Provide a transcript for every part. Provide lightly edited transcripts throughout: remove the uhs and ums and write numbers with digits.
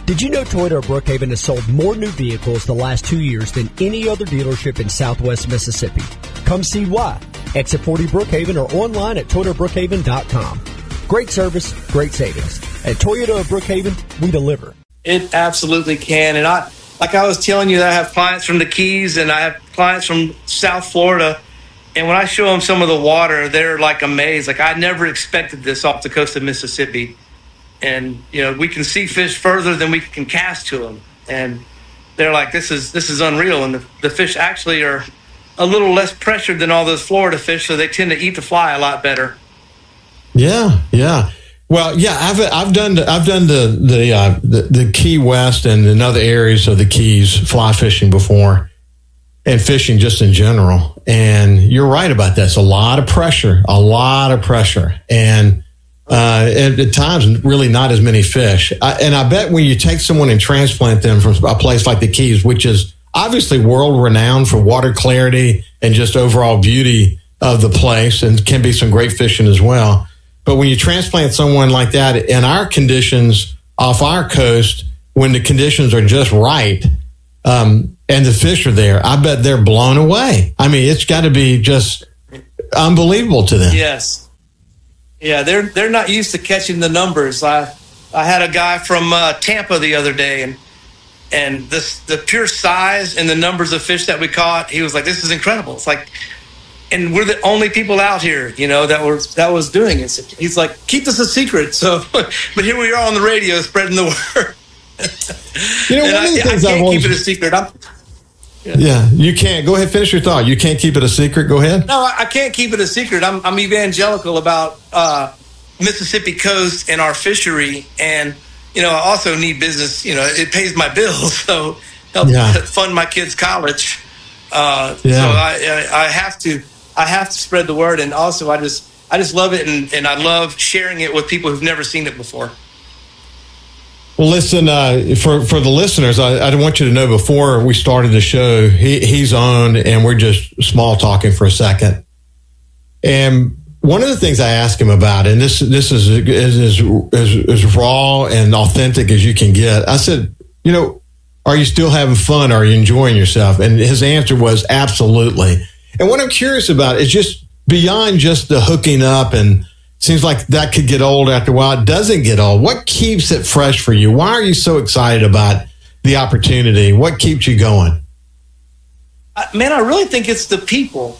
Did you know Toyota of Brookhaven has sold more new vehicles the last 2 years than any other dealership in Southwest Mississippi? Come see why. Exit 40 Brookhaven or online at ToyotaBrookhaven.com. Great service, great savings. At Toyota of Brookhaven, we deliver. It absolutely can. And I was telling you, that I have clients from the Keys and I have clients from South Florida. And when I show them some of the water, they're like amazed. Like, I never expected this off the coast of Mississippi. And, we can see fish further than we can cast to them. And they're like, this is unreal. And the fish actually are a little less pressured than all those Florida fish, so they tend to eat the fly a lot better. Yeah. Well, yeah, I've done the Key West and in other areas of the Keys fly fishing before, and fishing just in general. And you're right about that. It's a lot of pressure, and at times really not as many fish. And I bet when you take someone and transplant them from a place like the Keys, which is obviously world renowned for water clarity and just overall beauty of the place, and can be some great fishing as well. But when you transplant someone like that in our conditions off our coast, when the conditions are just right, and the fish are there, I bet they're blown away. I mean, it's got to be just unbelievable to them. Yes. Yeah, they're not used to catching the numbers. I had a guy from Tampa the other day, and the pure size and the numbers of fish that we caught, he was like, "This is incredible." It's like, and we're the only people out here, that was doing it. He's like, "Keep this a secret." So, but here we are on the radio spreading the word. One of the things I can't keep it a secret. Yeah, you can't. Go ahead, finish your thought. You can't keep it a secret. Go ahead. No, I can't keep it a secret. I'm evangelical about Mississippi coast and our fishery, and I also need business. It pays my bills, so help fund my kids' college. So I have to spread the word, and also I just love it, and I love sharing it with people who've never seen it before. Well, listen, for the listeners, I want you to know before we started the show, he's on, and we're just small talking for a second. And one of the things I asked him about, and this is as raw and authentic as you can get, I said, are you still having fun? Are you enjoying yourself? And his answer was absolutely. And what I'm curious about is just beyond just the hooking up, and seems like that could get old after a while. It doesn't get old. What keeps it fresh for you? Why are you so excited about the opportunity? What keeps you going? Man, I really think it's the people.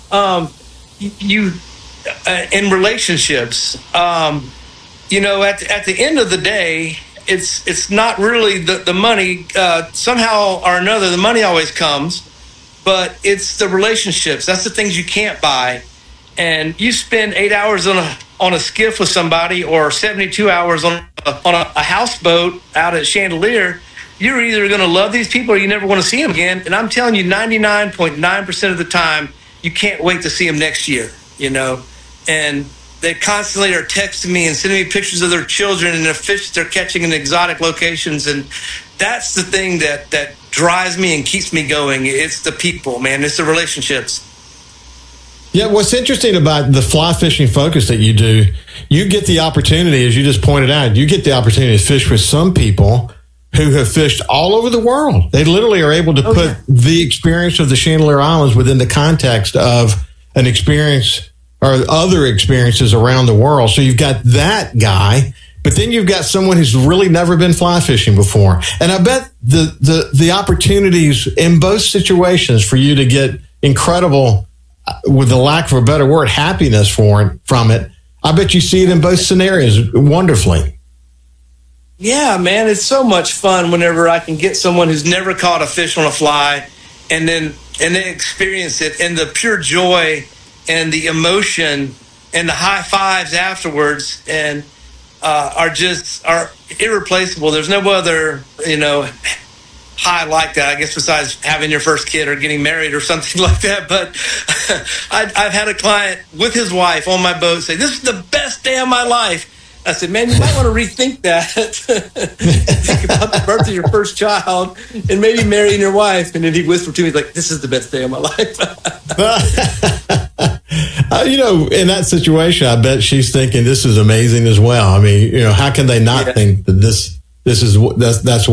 In relationships, at the end of the day, it's not really the money. Somehow or another, the money always comes, but it's the relationships. That's the things you can't buy. And you spend 8 hours on a skiff with somebody, or 72 hours on a houseboat out at Chandelier, you're either going to love these people or you never want to see them again. And I'm telling you, 99.9% of the time, you can't wait to see them next year, And they constantly are texting me and sending me pictures of their children and the fish they're catching in exotic locations. And that's the thing that drives me and keeps me going. It's the people, man. It's the relationships. Yeah, what's interesting about the fly fishing focus that you do, you get the opportunity, as you just pointed out, you get the opportunity to fish with some people who have fished all over the world. They literally are able to put the experience of the Chandelier Islands within the context of an experience or other experiences around the world. So you've got that guy, but then you've got someone who's really never been fly fishing before. And I bet the opportunities in both situations for you to get incredible, with the lack of a better word, happiness from it, I bet you see it in both scenarios wonderfully. Yeah, man, it's so much fun whenever I can get someone who's never caught a fish on a fly and then experience it, and the pure joy and the emotion and the high fives afterwards, and are irreplaceable. There's no other, high like that, I guess, besides having your first kid or getting married or something like that. But I've had a client with his wife on my boat say, "This is the best day of my life." I said, "Man, you might want to rethink that. Think about the birth of your first child and maybe marrying your wife." And then he whispered to me, like, "This is the best day of my life." In that situation, I bet she's thinking this is amazing as well. I mean, how can they not think that that's